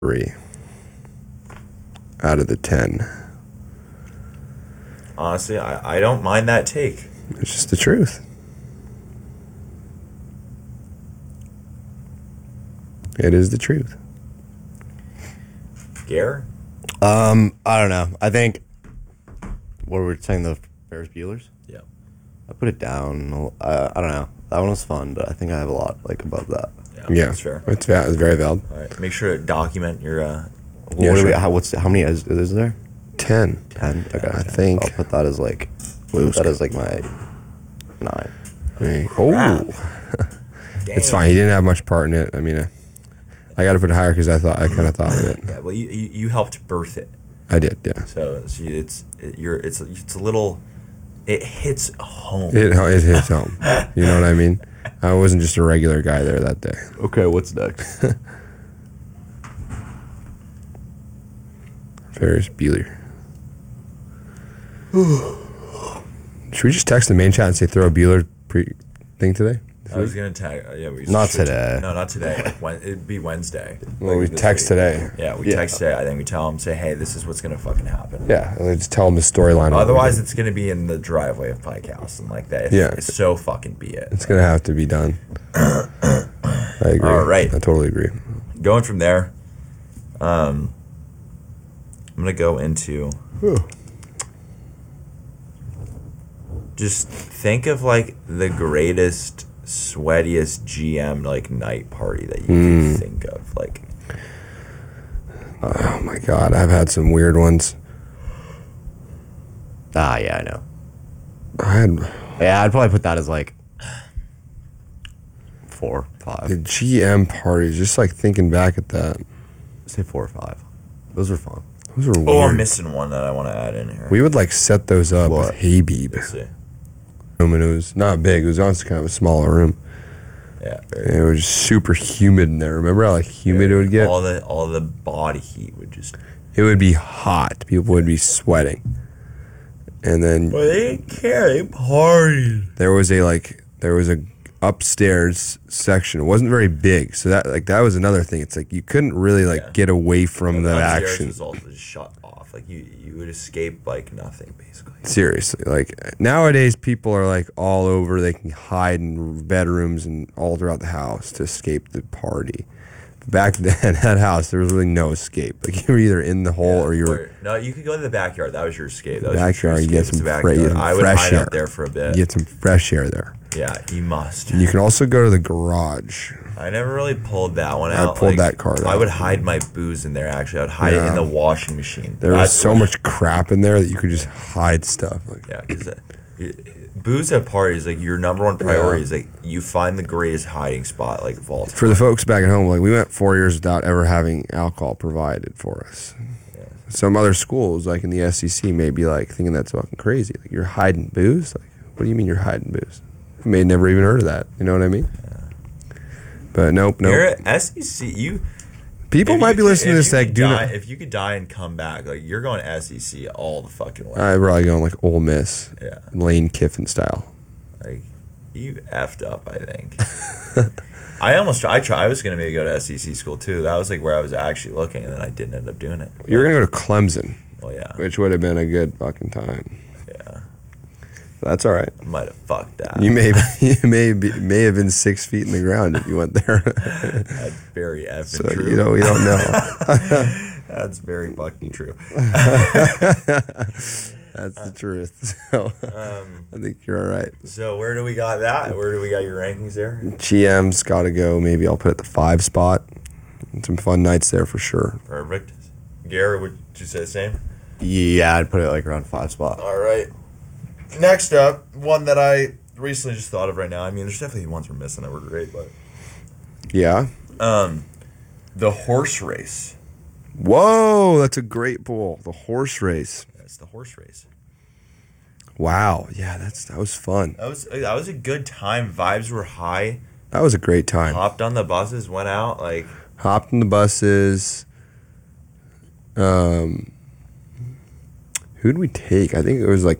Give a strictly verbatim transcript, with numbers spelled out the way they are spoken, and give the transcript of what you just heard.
three out of the ten. Honestly, I, I don't mind that take. It's just the truth. It is the truth. Gare? Um, I don't know. I think what were we saying, the Ferris Bueller's? Yeah. I put it down. Uh, I don't know. That one was fun, but I think I have a lot like above that. Yeah, Yeah, that's fair. It's, va- it's very valid. All right, make sure to document your. Uh, What Yeah, do we, sure. how, what's how many is, is there? Ten. Ten. Okay, I think. I'll put that as like. Blues. That is like my nine. Hey. Oh, Crap. it's fine. He didn't have much part in it. I mean, I, I got to put it higher because I thought I kind of thought of it. Yeah, well, you, you you helped birth it, I did. Yeah. so, so it's it, you're it's it's a little. It hits home. It it hits home. You know what I mean? I wasn't just a regular guy there that day. Okay, what's next? Ferris Bueller. Should we just text the main chat and say throw a Bueller pre thing today? I was gonna tag. Uh, yeah, we Not should- today. No, not today. Like, Wed- it'd be Wednesday. Well, we Like, this text week. today. Yeah, we Yeah. text today. I think we tell them, say, hey, this is what's gonna fucking happen. Yeah, and then just tell them the storyline. Otherwise, it's gonna be in the driveway of Pike House and like that. Yeah. So fucking be it. it's gonna have to be done. I agree. All right. I totally agree. Going from there, um, I'm gonna go into. Just think of like the greatest, sweatiest G M like night party that you can think of. Like, Oh my god, I've had some weird ones. Ah, yeah, I know. I had Yeah, I'd probably put that as like four, five. the G M parties. Just like thinking back at that, Say four or five. Those were fun. those were oh, I'm weird. missing one that I want to add in here. We would like set those up What? with Habib. Let's see. And it was not big. It was honestly kind of a smaller room. Yeah, very And it was super humid in there. Remember how like humid it would get? all the all the body heat would just. It would be hot. People would be sweating. And then Well, they didn't care. They partied. there was a like there was a upstairs section. It wasn't very big, so that like that was another thing. It's like you couldn't really like Yeah. get away from the Upstairs action. was all just shut off. Like you, you would escape like nothing, basically. Seriously, like nowadays people are like all over. They can hide in bedrooms and all throughout the house to escape the party. Back then, that house there was really no escape. Like you were either in the hole or you were. Or- no, you could go to the backyard. That was your escape. That was Backyard, your you true get escape. some It's the fre- you backyard. get I would fresh hide air. out there for a bit. You get some fresh air there. Yeah, you must. You can also go to the garage. I never really pulled that one I out. pulled like, that card I out. would hide my booze in there. Actually, I would hide it Yeah. in the washing machine. There was That's so what- much crap in there that you could just hide stuff. Like, Yeah, because booze at parties, like your number one priority is like you find the greatest hiding spot, like of all time. for the folks back at home, like we went four years without ever having alcohol provided for us. Some other schools, like in the S E C, may be like thinking that's fucking crazy. Like you're hiding booze. Like, what do you mean you're hiding booze? I may never even heard of that. You know what I mean? But nope, nope. You're at S E C. You People if might you be could- listening to if this you that could do die, not. If you could die and come back, like you're going S E C all the fucking way. I'm probably going like Ole Miss, Yeah. Lane Kiffin style. Like you effed up, I think. I almost I try. I was gonna maybe go to S E C school too. That was like where I was actually looking, and then I didn't end up doing it. You were gonna go to Clemson, Well, yeah, which would have been a good fucking time. yeah. That's all right. I might have fucked that. You may you may be, may have been six feet in the ground if you went there. That's very effing So true. you know you don't know. That's very fucking true. That's the truth. So Um, I think you're all right. so where do we got that? Where do we got your rankings there? G M's got to go. Maybe I'll put it at the five spot. Some fun nights there for sure. Perfect. Gary, would you say the same? Yeah, I'd put it like around five spot. All right. Next up, one that I recently just thought of right now. I mean, there's definitely ones we're missing that were great, but Yeah. um, the horse race. Whoa, that's a great pool. The horse race. That's the horse race. Wow. Yeah, that's that was fun. That was that was a good time. Vibes were high. That was a great time. Hopped on the buses, went out like Hopped in the buses. Um, who'd we take? I think it was like